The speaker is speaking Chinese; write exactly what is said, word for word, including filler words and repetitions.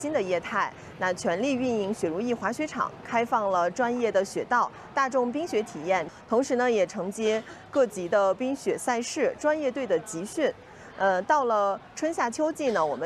新的业态，那全力运营雪如意滑雪场，开放了专业的雪道、大众冰雪体验，同时呢也承接各级的冰雪赛事、专业队的集训。呃，到了春夏秋季呢，我们